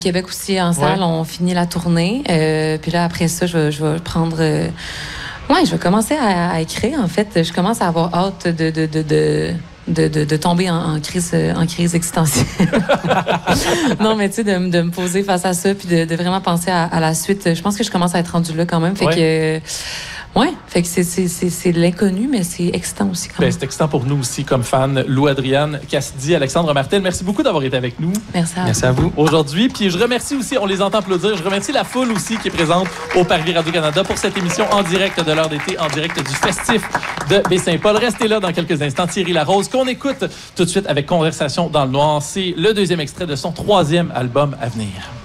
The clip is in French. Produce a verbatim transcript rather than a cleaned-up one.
Québec aussi en salle, ouais. On finit la tournée. Euh, puis là, après ça, je vais, je vais prendre... Euh, ouais, je vais commencer à, à écrire, en fait. Je commence à avoir hâte de... de, de, de De, de, de tomber en, en crise en crise existentielle. Non, mais tu sais, de, de me poser face à ça puis de, de vraiment penser à, à la suite. Je pense que je commence à être rendue là quand même. Fait ouais. que... Ouais, fait que c'est, c'est, c'est, c'est de l'inconnu, mais c'est excitant aussi. Quand même. Ben, c'est excitant pour nous aussi, comme fans. Lou-Adrienne Cassidy, Alexandre Martel, merci beaucoup d'avoir été avec nous. Merci à, merci à vous. Aujourd'hui, puis je remercie aussi, on les entend applaudir, je remercie la foule aussi qui est présente au Parvis Radio-Canada pour cette émission en direct de l'heure d'été, en direct du festif de Baie-Saint-Paul. Restez là dans quelques instants. Thierry Larose, qu'on écoute tout de suite avec Conversation dans le noir. C'est le deuxième extrait de son troisième album à venir.